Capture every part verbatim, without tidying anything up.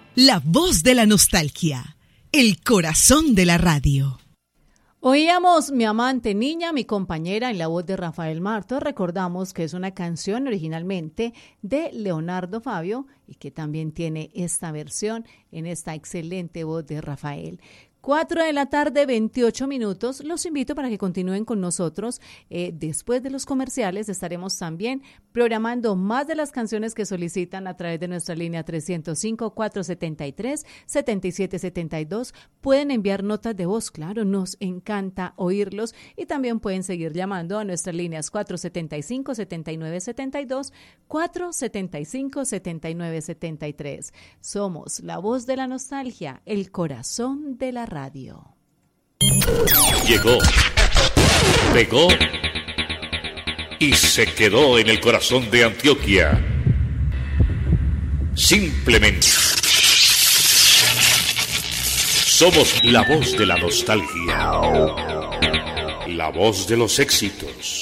La voz de la nostalgia, el corazón de la radio. Oíamos Mi amante niña, mi compañera, en la voz de Rafael Martos. Recordamos que es una canción originalmente de Leonardo Fabio y que también tiene esta versión en esta excelente voz de Rafael. Cuatro de la tarde, veintiocho minutos. Los invito para que continúen con nosotros. Eh, después de los comerciales estaremos también programando más de las canciones que solicitan a través de nuestra línea trescientos cinco, cuatrocientos setenta y tres, setenta y siete setenta y dos. Pueden enviar notas de voz, claro, nos encanta oírlos. Y también pueden seguir llamando a nuestras líneas cuatrocientos setenta y cinco, setenta y nueve setenta y dos, cuatrocientos setenta y cinco, setenta y nueve setenta y tres. Somos la voz de la nostalgia, el corazón de la radio. Llegó, pegó y se quedó en el corazón de Antioquia. Simplemente somos la voz de la nostalgia, la voz de los éxitos.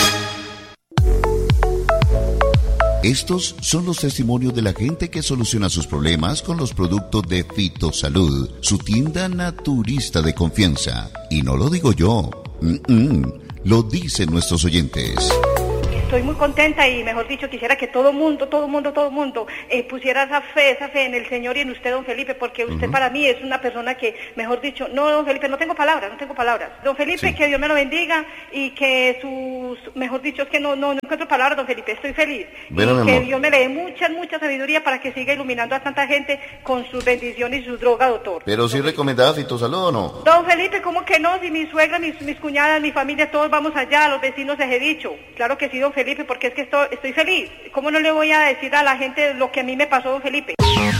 Estos son los testimonios de la gente que soluciona sus problemas con los productos de Fitosalud, su tienda naturista de confianza. Y no lo digo yo, Mm-mm. lo dicen nuestros oyentes. Estoy muy contenta y, mejor dicho, quisiera que todo mundo, todo mundo, todo mundo eh, pusiera esa fe, esa fe en el Señor y en usted, don Felipe, porque usted uh-huh. para mí es una persona que, mejor dicho, no, don Felipe, no tengo palabras, no tengo palabras. Don Felipe, sí. Que Dios me lo bendiga y que sus, mejor dicho, es que no, no, no encuentro palabras, don Felipe, estoy feliz. Bueno, y que amor. Dios me le dé mucha, mucha sabiduría para que siga iluminando a tanta gente con sus bendiciones y su droga, doctor. Pero sí recomendaba Fitosalud, ¿o no? Don Felipe, ¿cómo que no? Si mi suegra, mis, mis cuñadas, mi familia, todos vamos allá, los vecinos les he dicho. Claro que sí, don Felipe, porque es que estoy Estoy feliz. ¿Cómo no le voy a decir a la gente lo que a mí me pasó, don Felipe?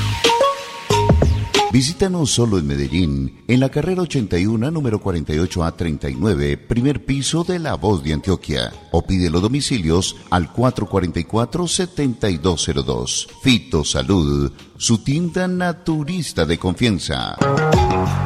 Visítanos solo en Medellín, en la carrera ochenta y uno, número cuarenta y ocho A treinta y nueve, primer piso de La Voz de Antioquia. O pide los domicilios al cuatro cuatro cuatro, siete dos cero dos. Fitosalud, su tienda naturista de confianza.